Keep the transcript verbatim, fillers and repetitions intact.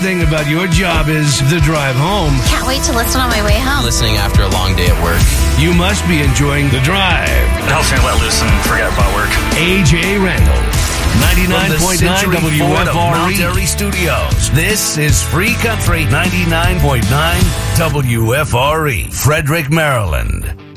thing about your job is the drive home. Can't wait to listen on my way home. Listening after a long day at work. You must be enjoying the drive. It helps me let loose and forget about work. A J Randall, ninety-nine point nine W F R E Mount Airy Studios. This is Free Country ninety-nine point nine W F R E, Frederick, Maryland.